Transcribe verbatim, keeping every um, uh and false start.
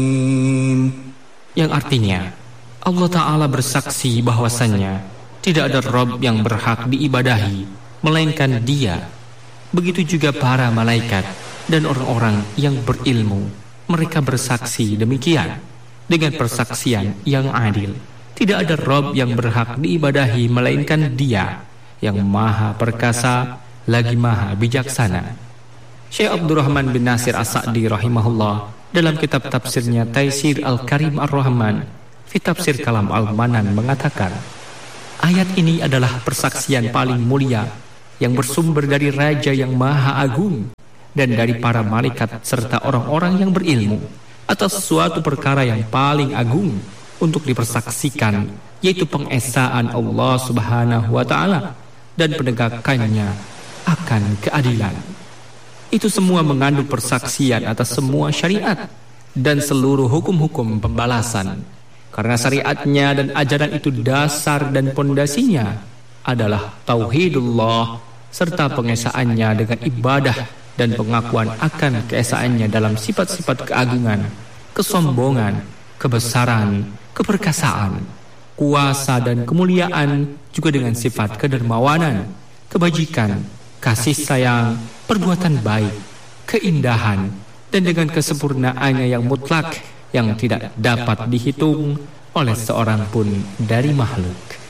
Yang artinya, Allah Ta'ala bersaksi bahwasannya tidak ada Rabb yang berhak diibadahi melainkan Dia. Begitu juga para malaikat dan orang-orang yang berilmu, mereka bersaksi demikian dengan persaksian yang adil. Tidak ada Rabb yang berhak diibadahi melainkan Dia yang maha perkasa lagi maha bijaksana. Syekh Abdurrahman bin Nasir As-Sa'di rahimahullah dalam kitab tafsirnya Taisir Al-Karim Ar-Rahman fi tafsir Kalam Al-Manan mengatakan, ayat ini adalah persaksian paling mulia yang bersumber dari Raja yang Maha Agung dan dari para malaikat serta orang-orang yang berilmu atas suatu perkara yang paling agung untuk dipersaksikan, yaitu pengesaan Allah Subhanahu wa Ta'ala dan penegakannya akan keadilan. Itu semua mengandung persaksian atas semua syariat dan seluruh hukum-hukum pembalasan. Karena syariatnya dan ajaran itu dasar dan pondasinya adalah tauhidullah serta pengesaannya dengan ibadah dan pengakuan akan keesaannya dalam sifat-sifat keagungan, kesombongan, kebesaran, keperkasaan, kuasa dan kemuliaan, juga dengan sifat kedermawanan, kebajikan, kasih sayang, perbuatan baik, keindahan, dan dengan kesempurnaannya yang mutlak yang tidak dapat dihitung oleh seorang pun dari makhluk.